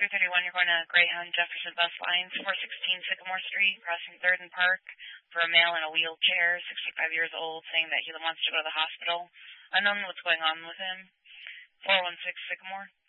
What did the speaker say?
331, you're going to Greyhound Jefferson Bus Lines, 416 Sycamore Street, crossing 3rd and Park, for a male in a wheelchair, 65 years old, saying that he wants to go to the hospital. Unknown what's going on with him. 416 Sycamore.